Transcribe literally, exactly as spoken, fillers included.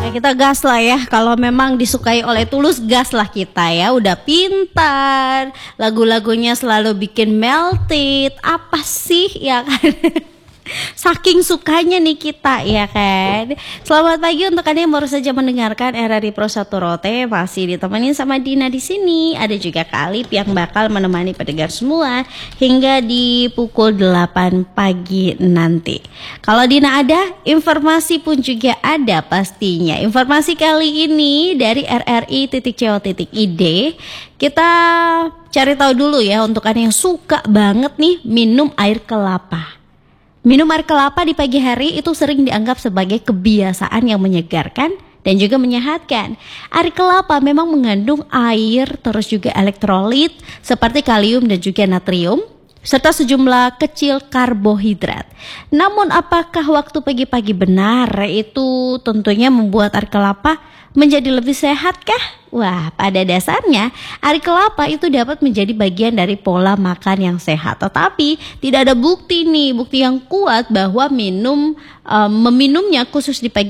kita gas lah ya. Kalau memang disukai oleh Tulus, gas lah kita ya. Udah pintar, lagu-lagunya selalu bikin melted. Apa sih ya kan? Saking sukanya nih kita ya kan. Selamat pagi untuk Anda yang baru saja mendengarkan R R I Pro satu Rote. Masih ditemani sama Dina di sini. Ada juga Kalip yang bakal menemani pendengar semua hingga di pukul delapan pagi nanti. Kalau Dina ada, informasi pun juga ada pastinya. Informasi kali ini dari R R I titik co titik I D. Kita cari tahu dulu ya untuk Anda yang suka banget nih minum air kelapa. Minum air kelapa di pagi hari itu sering dianggap sebagai kebiasaan yang menyegarkan dan juga menyehatkan. Air kelapa memang mengandung air, terus juga elektrolit seperti kalium dan juga natrium, serta sejumlah kecil karbohidrat. Namun apakah waktu pagi-pagi benar itu tentunya membuat air kelapa menjadi lebih sehat kah? Wah, pada dasarnya air kelapa itu dapat menjadi bagian dari pola makan yang sehat. Tetapi tidak ada bukti nih, bukti yang kuat bahwa minum um, meminumnya khusus di pagi